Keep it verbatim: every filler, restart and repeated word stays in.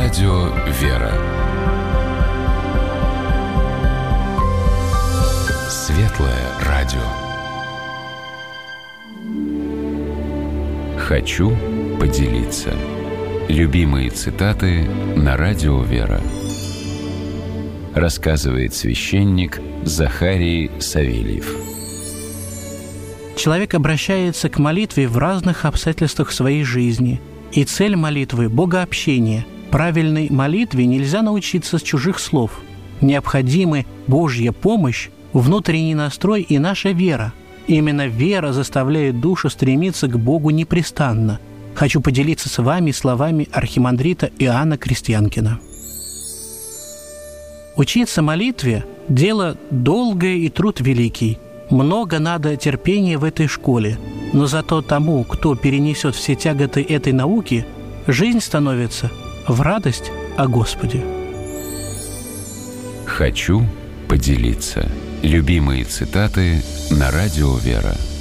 Радио «Вера». Светлое радио. Хочу поделиться. Любимые цитаты на Радио «Вера». Рассказывает священник Захарий Савельев. Человек обращается к молитве в разных обстоятельствах своей жизни. И цель молитвы – богообщение. Правильной молитве нельзя научиться с чужих слов. Необходимы Божья помощь, внутренний настрой и наша вера. Именно вера заставляет душу стремиться к Богу непрестанно. Хочу поделиться с вами словами архимандрита Иоанна Крестьянкина. Учиться молитве – дело долгое и труд великий. Много надо терпения в этой школе, но зато тому, кто перенесет все тяготы этой науки, жизнь становится в радость о Господе. Хочу поделиться. Любимые цитаты на Радио «Вера».